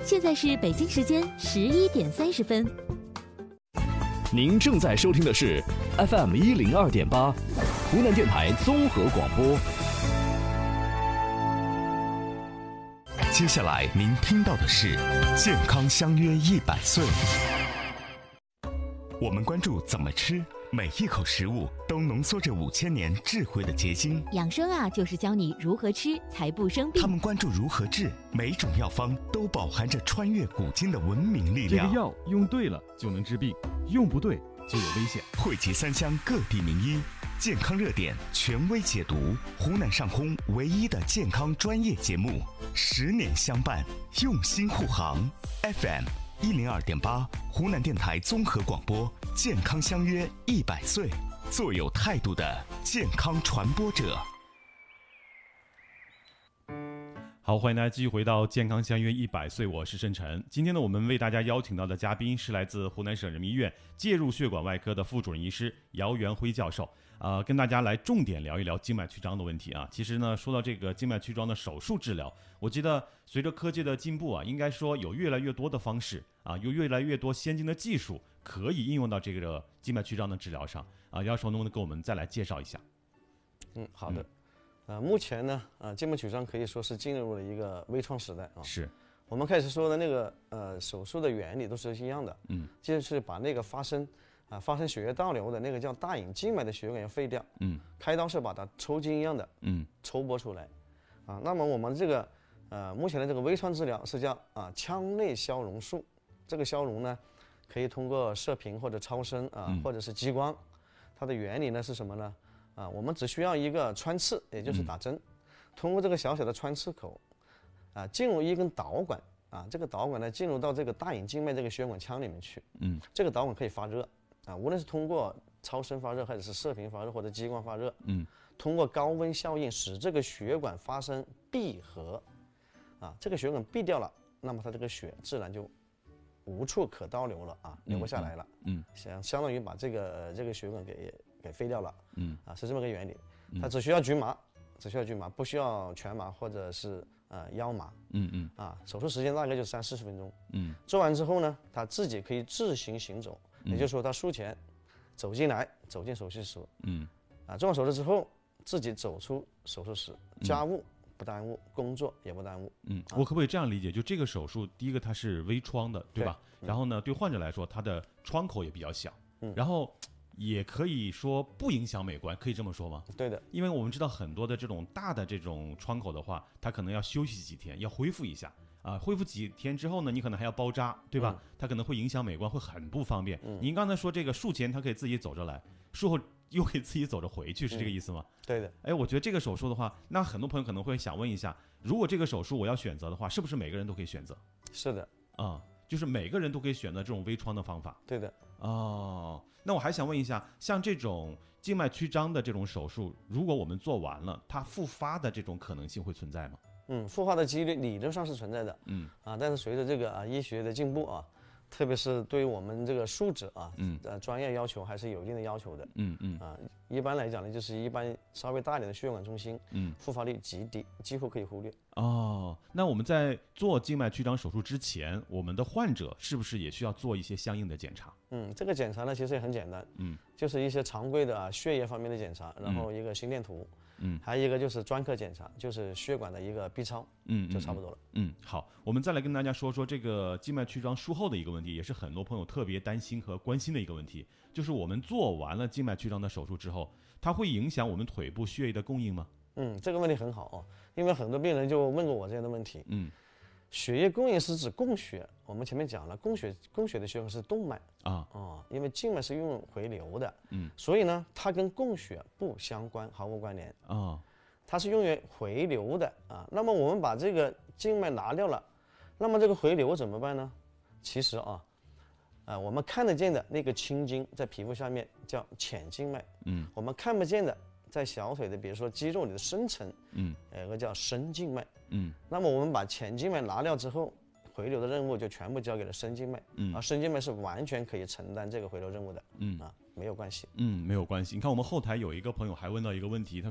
现在是北京时间11点30分。 您正在收听的是 FM 102.8，湖南电台综合广播。 接下来您听到的是健康相约100岁。我们关注怎么吃，每一口食物都浓缩着5000年智慧的结晶。 养生啊，就是教你如何吃才不生病。 他们关注如何治，每种药方都饱含着穿越古今的文明力量。 这个药用对了就能治病，用不对就有危险。 汇集3乡各地名医，健康热点权威解读，湖南上空唯一的健康专业节目，10年相伴，用心护航。FM 102.8，湖南电台综合广播，健康相约100岁，做有态度的健康传播者。 好，欢迎大家继续回到健康相约100岁，我是申晨。今天呢，我们为大家邀请到的嘉宾是来自湖南省人民医院介入血管外科的副主任医师姚元辉教授。跟大家来重点聊一聊静脉曲张的问题啊。其实呢，说到这个静脉曲张的手术治疗，我觉得随着科技的进步啊，应该说有越来越多的方式啊，有越来越多先进的技术可以应用到这个静脉曲张的治疗上啊。姚教授能不能给我们再来介绍一下？ 好的。目前呢，静脉曲张可以说是进入了一个微创时代啊。 是。 我们开始说的那个手术的原理都是一样的，就是把那个发生血液倒流的那个叫大隐静脉的血管要废掉，开刀是把它抽筋一样的，抽剥出来，那么我们这个目前的这个微创治疗是叫腔内消融术，这个消融呢可以通过射频或者超声或者是激光，它的原理呢是什么呢？我们只需要一个穿刺，也就是打针，通过这个小小的穿刺口，进入一根导管，这个导管呢进入到这个大隐静脉这个血管腔里面去，这个导管可以发热，无论是通过超声发热，或者是射频发热，或者激光发热，通过高温效应使这个血管发生闭合，这个血管闭掉了，那么它这个血自然就无处可倒流了流不下来了，相当于把这个血管给废掉了，是这么个原理。它只需要局麻，不需要全麻或者是腰麻，手术时间大概就30-40分钟，做完之后呢，他自己可以自行行走，也就是说他术前走进手术室，做完手术之后自己走出手术室，家务不耽误，工作也不耽误。 我可不可以这样理解？就这个手术，第一个它是微创的，对吧？然后呢，对患者来说，它的窗口也比较小，然后也可以说不影响美观，可以这么说吗？ 对的， 因为我们知道很多的这种大的这种窗口的话，它可能要休息几天，要恢复一下恢复几天之后呢，你可能还要包扎，对吧？它可能会影响美观，会很不方便。您刚才说这个术前它可以自己走着来，术后又可以自己走着回去，是这个意思吗？ 对的。 我觉得这个手术的话，那很多朋友可能会想问一下，如果这个手术我要选择的话，是不是每个人都可以选择？ 是的， 就是每个人都可以选择这种微创的方法。 对的。 那我还想问一下，像这种静脉曲张的这种手术，如果我们做完了，它复发的这种可能性会存在吗？ 复发的几率理论上是存在的，但是随着这个医学的进步特别是对于我们这个术者专业要求还是有一定的要求的，一般来讲呢，就是一般稍微大一点的血管中心，复发率极低，几乎可以忽略。 那我们在做静脉曲张手术之前，我们的患者是不是也需要做一些相应的检查？ 这个检查呢其实也很简单，就是一些常规的血液方面的检查，然后一个心电图，还有一个就是专科检查，就是血管的一个 B 超，就差不多了。 好，我们再来跟大家说说这个静脉曲张术后的一个问题，也是很多朋友特别担心和关心的一个问题，就是我们做完了静脉曲张的手术之后，它会影响我们腿部血液的供应吗？ 这个问题很好因为很多病人就问过我这样的问题。血液供应是指供血，我们前面讲了，供血的血管是动脉因为静脉是用回流的，所以呢，它跟供血不相关，毫无关联它是用于回流的那么我们把这个静脉拿掉了，那么这个回流怎么办呢？其实我们看得见的那个青筋在皮肤下面叫浅静脉，我们看不见的在小腿的，比如说肌肉里的深层，有个叫深静脉，那么我们把浅静脉拿掉之后，回流的任务就全部交给了深静脉，深静脉是完全可以承担这个回流任务的，没有关系。 没有关系。你看我们后台有一个朋友还问到一个问题，他